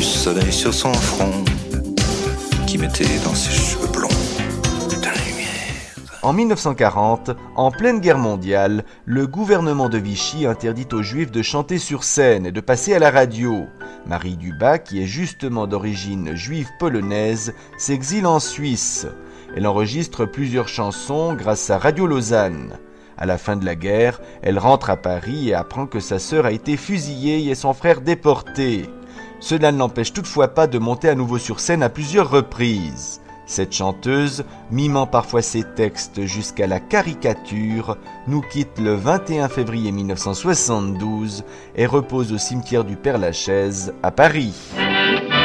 du soleil sur son front, qui mettait dans ses cheveux blonds de la lumière. En 1940, en pleine guerre mondiale, le gouvernement de Vichy interdit aux Juifs de chanter sur scène et de passer à la radio. Marie Dubas, qui est justement d'origine juive polonaise, s'exile en Suisse. Elle enregistre plusieurs chansons grâce à Radio Lausanne. À la fin de la guerre, elle rentre à Paris et apprend que sa sœur a été fusillée et son frère déporté. Cela ne l'empêche toutefois pas de monter à nouveau sur scène à plusieurs reprises. Cette chanteuse, mimant parfois ses textes jusqu'à la caricature, nous quitte le 21 février 1972 et repose au cimetière du Père-Lachaise à Paris.